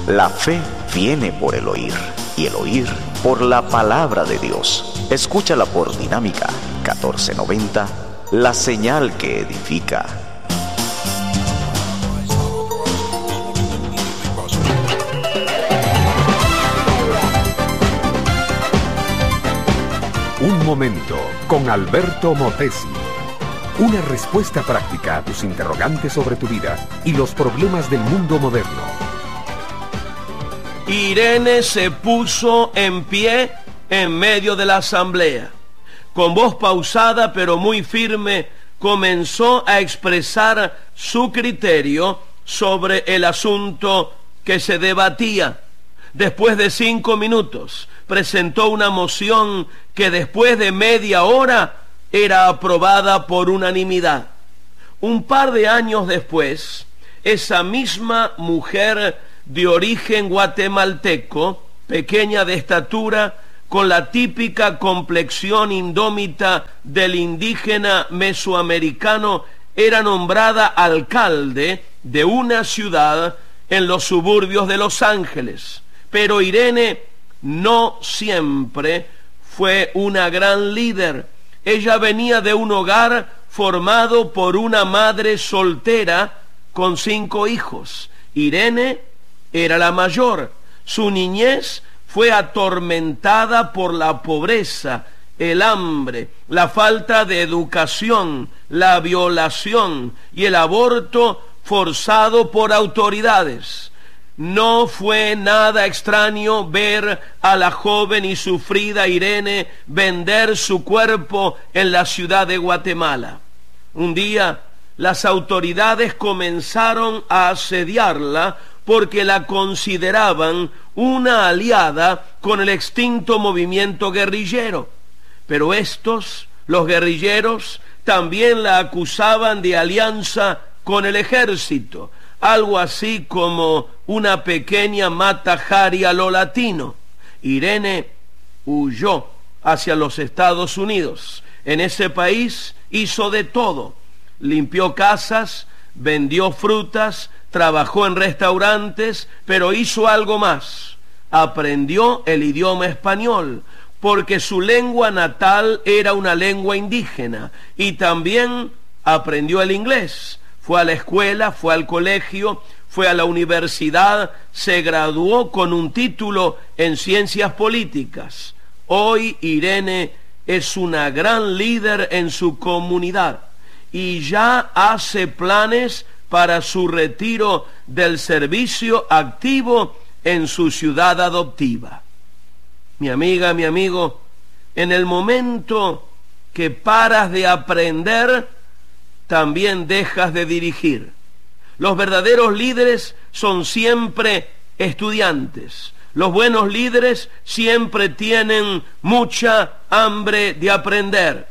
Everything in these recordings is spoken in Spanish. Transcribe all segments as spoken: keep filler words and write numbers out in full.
La fe viene por el oír, y el oír por la palabra de Dios. Escúchala por Dinámica catorce noventa, la señal que edifica. Un momento con Alberto Motesi. Una respuesta práctica a tus interrogantes sobre tu vida y los problemas del mundo moderno. Irene se puso en pie en medio de la asamblea. Con voz pausada pero muy firme, comenzó a expresar su criterio sobre el asunto que se debatía. Después de cinco minutos, presentó una moción que después de media hora era aprobada por unanimidad. Un par de años después, esa misma mujer de origen guatemalteco, pequeña de estatura, con la típica complexión indómita del indígena mesoamericano, era nombrada alcalde de una ciudad en los suburbios de Los Ángeles. Pero Irene no siempre fue una gran líder. Ella venía de un hogar formado por una madre soltera con cinco hijos. Irene era la mayor. Su niñez fue atormentada por la pobreza, el hambre, la falta de educación, la violación y el aborto forzado por autoridades. No fue nada extraño ver a la joven y sufrida Irene vender su cuerpo en la ciudad de Guatemala. Un día, las autoridades comenzaron a asediarla porque la consideraban una aliada con el extinto movimiento guerrillero. Pero estos, los guerrilleros, también la acusaban de alianza con el ejército, algo así como una pequeña Mata Hari a lo latino. Irene huyó hacia los Estados Unidos. En ese país hizo de todo. Limpió casas, vendió frutas, trabajó en restaurantes, pero hizo algo más. Aprendió el idioma español, porque su lengua natal era una lengua indígena, y también aprendió el inglés. Fue a la escuela, fue al colegio, fue a la universidad, se graduó con un título en ciencias políticas. Hoy Irene es una gran líder en su comunidad y ya hace planes para su retiro del servicio activo en su ciudad adoptiva. Mi amiga, mi amigo, en el momento que paras de aprender, también dejas de dirigir. Los verdaderos líderes son siempre estudiantes. Los buenos líderes siempre tienen mucha hambre de aprender.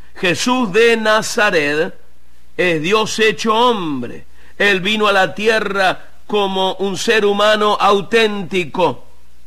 Jesús de Nazaret es Dios hecho hombre. Él vino a la tierra como un ser humano auténtico,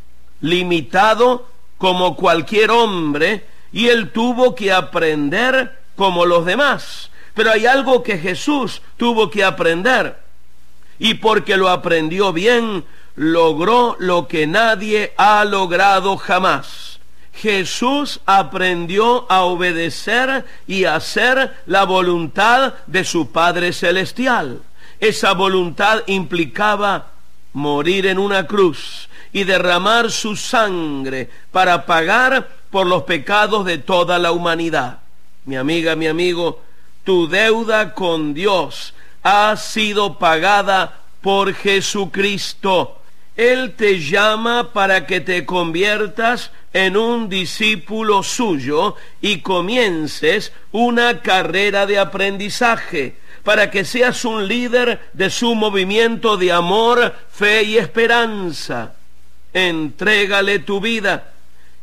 limitado como cualquier hombre, y él tuvo que aprender como los demás. Pero hay algo que Jesús tuvo que aprender, y porque lo aprendió bien, logró lo que nadie ha logrado jamás. Jesús aprendió a obedecer y a hacer la voluntad de su Padre Celestial. Esa voluntad implicaba morir en una cruz y derramar su sangre para pagar por los pecados de toda la humanidad. Mi amiga, mi amigo, tu deuda con Dios ha sido pagada por Jesucristo. Él te llama para que te conviertas en un discípulo suyo y comiences una carrera de aprendizaje, para que seas un líder de su movimiento de amor, fe y esperanza. Entrégale tu vida.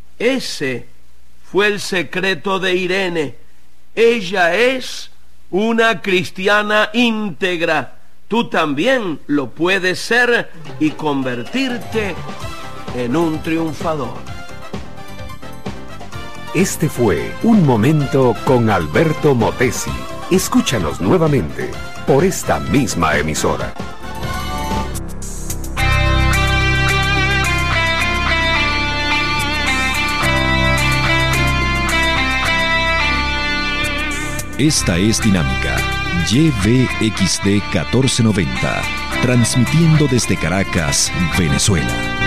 Ese fue el secreto de Irene. Ella es una cristiana íntegra. Tú también lo puedes ser y convertirte en un triunfador. Este fue Un Momento con Alberto Motesi. Escúchanos nuevamente por esta misma emisora. Esta es Dinámica Y V X D catorce noventa, transmitiendo desde Caracas, Venezuela.